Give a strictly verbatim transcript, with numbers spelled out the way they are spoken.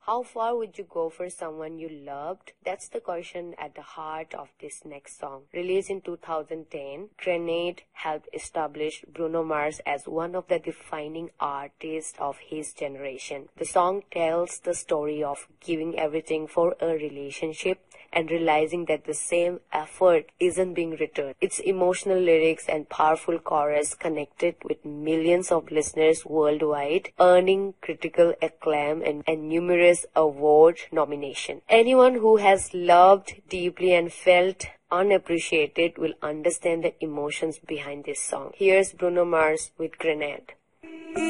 How far would you go for someone you loved? That's the question at the heart of this next song. Released in two thousand ten, Grenade helped establish Bruno Mars as one of the defining artists of his generation. The song tells the story of giving everything for a relationship and realizing that the same effort isn't being returned. Its emotional lyrics and powerful chorus connected with millions of listeners worldwide, earning critical acclaim and, and numerous award nominations. Anyone who has loved deeply and felt unappreciated will understand the emotions behind this song. Here's Bruno Mars with Grenade.